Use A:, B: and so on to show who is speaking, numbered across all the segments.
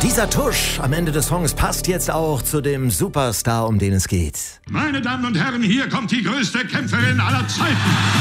A: Dieser Tusch am Ende des Songs passt jetzt auch zu dem Superstar, um den es geht.
B: Meine Damen und Herren, hier kommt die größte Kämpferin aller Zeiten.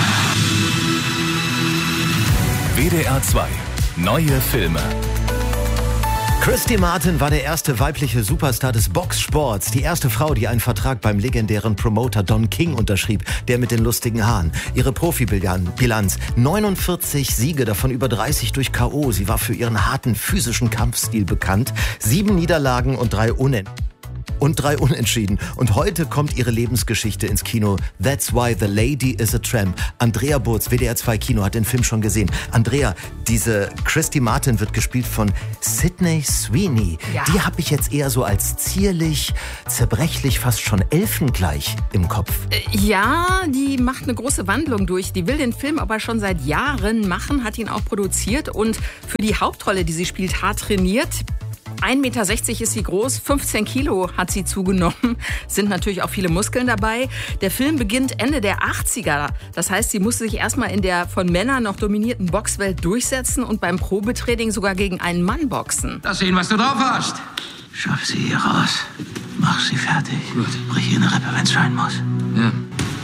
C: WDR 2. Neue Filme.
A: Christy Martin war der erste weibliche Superstar des Boxsports. Die erste Frau, die einen Vertrag beim legendären Promoter Don King unterschrieb, der mit den lustigen Haaren. Ihre Profibilanz: 49 Siege, davon über 30 durch K.O. Sie war für ihren harten physischen Kampfstil bekannt. 7 Niederlagen und 3 Unentschieden. Und heute kommt ihre Lebensgeschichte ins Kino. That's why the lady is a tramp. Andrea Burz, WDR 2 Kino, hat den Film schon gesehen. Andrea, diese Christy Martin wird gespielt von Sydney Sweeney. Ja. Die habe ich jetzt eher so als zierlich, zerbrechlich, fast schon elfengleich im Kopf.
D: Ja, die macht eine große Wandlung durch. Die will den Film aber schon seit Jahren machen, hat ihn auch produziert und für die Hauptrolle, die sie spielt, hart trainiert. 1,60 Meter ist sie groß, 15 Kilo hat sie zugenommen, sind natürlich auch viele Muskeln dabei. Der Film beginnt Ende der 80er. Das heißt, sie musste sich erstmal in der von Männern noch dominierten Boxwelt durchsetzen und beim Probetraining sogar gegen einen Mann boxen.
E: Lass sehen, was du drauf hast.
F: Schaff sie hier raus. Mach sie fertig. Gut. Brich ihr eine Rippe, wenn's sein muss.
E: Ja.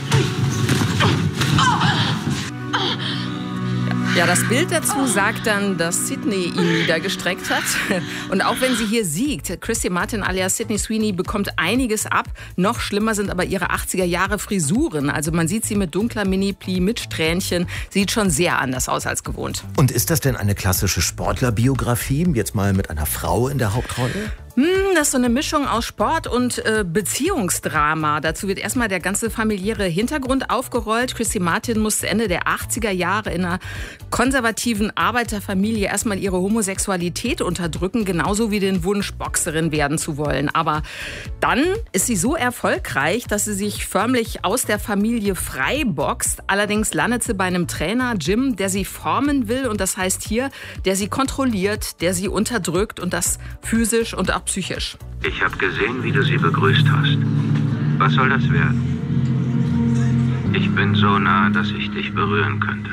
D: Ja, das Bild dazu sagt dann, dass Sydney ihn niedergestreckt hat. Und auch wenn sie hier siegt, Christy Martin alias Sydney Sweeney bekommt einiges ab. Noch schlimmer sind aber ihre 80er-Jahre-Frisuren. Also man sieht sie mit dunkler Mini-Pli, mit Strähnchen. Sieht schon sehr anders aus als gewohnt.
A: Und ist das denn eine klassische Sportlerbiografie, jetzt mal mit einer Frau in der Hauptrolle?
D: Das ist so eine Mischung aus Sport und Beziehungsdrama. Dazu wird erstmal der ganze familiäre Hintergrund aufgerollt. Christy Martin musste Ende der 80er Jahre in einer konservativen Arbeiterfamilie erstmal ihre Homosexualität unterdrücken, genauso wie den Wunsch, Boxerin werden zu wollen. Aber dann ist sie so erfolgreich, dass sie sich förmlich aus der Familie frei boxt. Allerdings landet sie bei einem Trainer, Jim, der sie formen will. Und das heißt hier, der sie kontrolliert, der sie unterdrückt und das physisch und auch psychisch.
F: Ich habe gesehen, wie du sie begrüßt hast. Was soll das werden? Ich bin so nah, dass ich dich berühren könnte.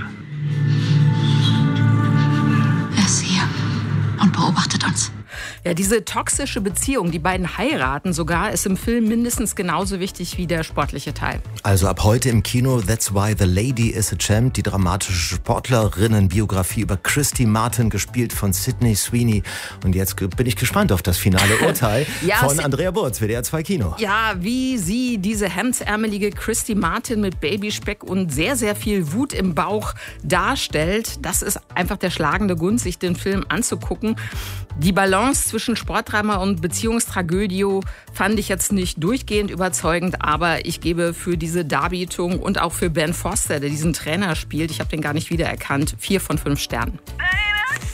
G: Er ist hier und beobachtet uns.
D: Ja, diese toxische Beziehung, die beiden heiraten sogar, ist im Film mindestens genauso wichtig wie der sportliche Teil.
A: Also ab heute im Kino That's Why the Lady is a Champ, die dramatische Sportlerinnenbiografie über Christy Martin, gespielt von Sydney Sweeney. Und jetzt bin ich gespannt auf das finale Urteil von Andrea Burz, WDR 2 Kino.
D: Ja, wie sie diese hemdsärmelige Christy Martin mit Babyspeck und sehr, sehr viel Wut im Bauch darstellt, das ist einfach der schlagende Grund, sich den Film anzugucken. Die Balance zwischen Sportdrama und Beziehungstragödie fand ich jetzt nicht durchgehend überzeugend, aber ich gebe für diese Darbietung und auch für Ben Foster, der diesen Trainer spielt, ich habe den gar nicht wiedererkannt, 4 von 5 Sternen.